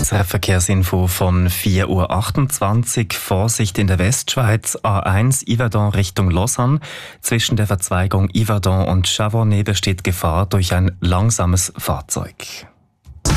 SRF Verkehrsinfo von 4:28 Uhr. Vorsicht in der Westschweiz, A1 Yverdon Richtung Lausanne. Zwischen der Verzweigung Yverdon und Chavonnet besteht Gefahr durch ein langsames Fahrzeug.